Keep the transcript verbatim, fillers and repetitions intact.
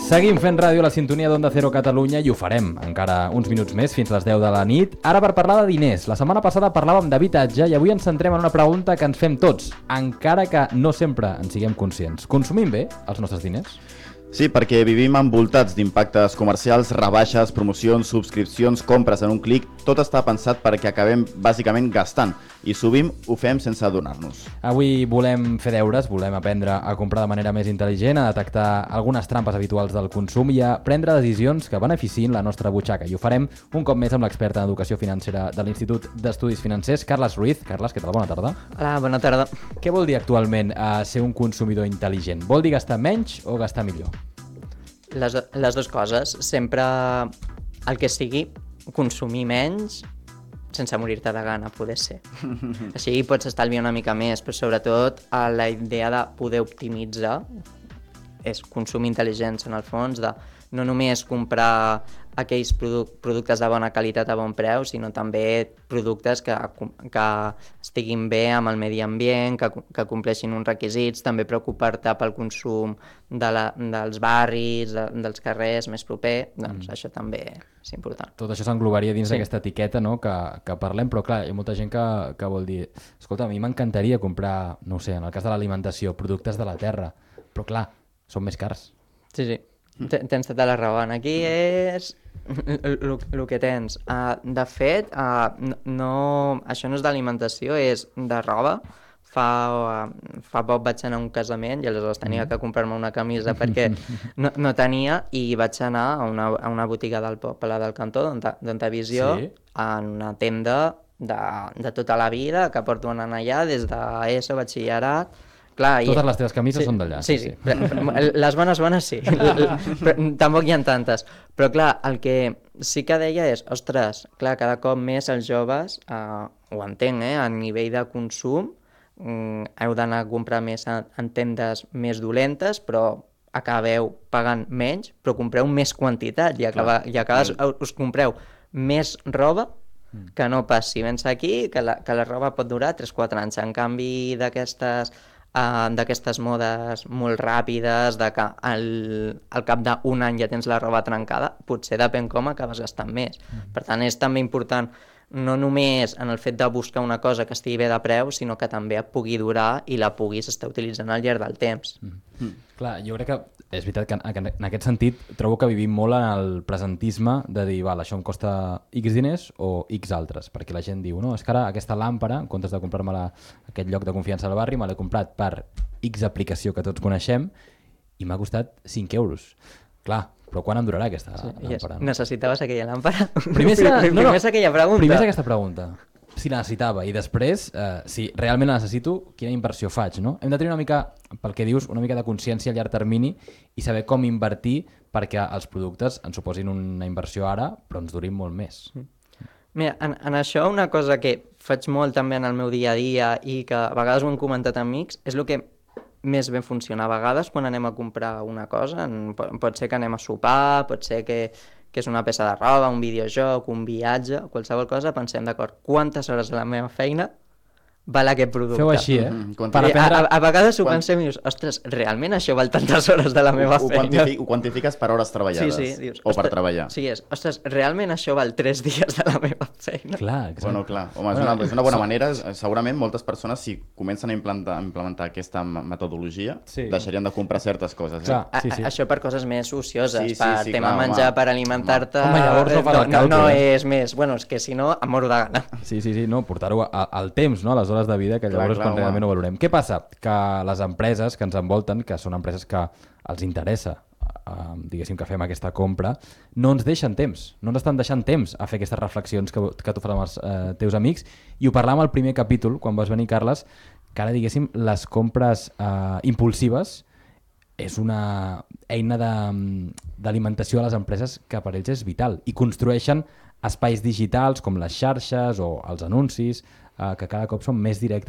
Seguim fent ràdio a la sintonia d'Onda Cero Catalunya i ho farem encara uns minuts més, fins les deu de la nit. Ara per parlar de diners. La setmana passada parlàvem d'habitatge i avui ens centrem en una pregunta que ens fem tots, encara que no sempre en siguem conscients. Consumim bé els nostres diners? Sí, perquè vivim envoltats d'impactes comercials, rebaixes, promocions, subscripcions, compres en un clic. Tot està pensat perquè acabem bàsicament gastant i sovint ho fem sense adonar-nos. Avui volem fer deures, volem aprendre a comprar de manera més intel·ligent, a detectar algunes trampes habituals del consum i a prendre decisions que beneficiïn la nostra butxaca. I ho farem un cop més amb l'experta en educació financera de l'Institut d'Estudis Financers, Carles Ruiz. Carles, què tal? Bona tarda. Hola, bona tarda. Què vol dir actualment uh, ser un consumidor intel·ligent? Vol dir gastar menys o gastar millor? Les, les dues coses. Sempre el que sigui consumir menys sense morir-te de gana, poder ser. Així pots estalviar una mica més, però sobretot la idea de poder optimitzar és consum intel·ligents en el fons, de no només comprar aquells produ productes de bona qualitat a bon preu, sinó també productes que, que estiguin bé amb el medi ambient, que, que compleixin uns requisits, també preocupar-te pel consum de la, dels barris, de, dels carrers més proper, doncs mm. això també és important. Tot això s'englobaria dins sí. d'aquesta etiqueta, no?, que, que parlem, però clar, hi ha molta gent que, que vol dir, escolta, a mi m'encantaria comprar, no ho sé, en el cas de l'alimentació, productes de la terra, però clar, són més cars. Sí, sí. Tens tota la raó. Aquí és el que tens. Uh, de fet, uh, no, això no és d'alimentació, és de roba. Fa, uh, fa poc vaig anar a un casament i aleshores tenia que comprar-me una camisa perquè no, no tenia, i vaig anar a una, a una botiga del poble del cantó, d'Ontavisió, sí? En una tenda de, de tota la vida que porto anant allà des d'ESO, batxillerat. Clar, totes i... les teves camises sí, són d'allà. Sí, sí. sí. Les bones bones sí. Però tampoc hi ha tantes. Però clar, el que sí que deia és, ostres, clar, cada cop més els joves, eh, ho entenc, eh, a nivell de consum, mm, heu d'anar a comprar més en, en tendes més dolentes, però acabeu pagant menys, però compreu més quantitat i, acaba, i acabes, us compreu més roba que no pas si vens aquí, que la, que la roba pot durar tres quatre anys. En canvi d'aquestes uh, d'aquestes modes molt ràpides, de que al, al cap d'un any ja tens la roba trencada, potser depèn com acabes gastant més. Mm. Per tant, és també important no només en el fet de buscar una cosa que estigui bé de preu, sinó que també et pugui durar i la puguis estar utilitzant al llarg del temps. Mm. Mm. Clar, jo crec que és veritat que en, en aquest sentit trobo que vivim molt en el presentisme de dir, val, això em costa X diners o X altres, perquè la gent diu, no, és que ara aquesta làmpara, en comptes de comprar-me-la a aquest lloc de confiança al barri, me l'he comprat per X aplicació que tots coneixem i m'ha costat cinc euros. Clar, però quan em durarà aquesta sí, làmpara? No? Necessitaves aquella làmpara? Primer és, no, no, primer és aquella pregunta. Primer és aquesta pregunta, si la necessitava, i després, eh, si realment la necessito, quina inversió faig, no? Hem de tenir una mica, pel que dius, una mica de consciència a llarg termini i saber com invertir perquè els productes ens suposin una inversió ara, però ens durin molt més. Mira, en, en això una cosa que faig molt també en el meu dia a dia i que a vegades ho hem comentat amb amics, és el que més ben funciona. A vegades quan anem a comprar una cosa, pot ser que anem a sopar, pot ser que, que és una peça de roba, un videojoc, un viatge, qualsevol cosa, pensem, d'acord, quantes hores de la meva feina val aquest producte. Feu així, eh? Mm-hmm. Per aprendre... a, a, a vegades ho Quant... pensem i dius, ostres, realment això val tantes hores de la meva ho, ho feina? Quantific, ho quantifiques per hores treballades. Sí, sí, dius, o per treballar. Sí, és, ostres, realment això val tres dies de la meva feina? Clar, exacte. Bueno, clar. Home, és, una, és una bona manera. Segurament moltes persones, si comencen a implantar, a implementar aquesta metodologia, sí. deixarien de comprar certes coses. Eh? Clar, sí, sí. A, això per coses més ocioses, sí, sí, per sí, tema clar, menjar, home. per alimentar-te... Home, llavors no fa no, el càlcul, no, no eh? és més... Bueno, és que si no, em moro de gana. Sí, sí, sí, no, portar-ho al temps, no? A les hores de vida, que llavors clar, clar, quan realment ho valorem. Què passa? Que les empreses que ens envolten, que són empreses que els interessa, eh, diguéssim, que fem aquesta compra, no ens deixen temps, no ens estan deixant temps a fer aquestes reflexions que, que tu fas amb els eh, teus amics, i ho parlàvem al primer capítol, quan vas venir, Carles, que ara, diguéssim, les compres eh, impulsives és una eina d'alimentació a les empreses que per ells és vital, i construeixen espais digitals com les xarxes o els anuncis, eh, que cada cop són més directes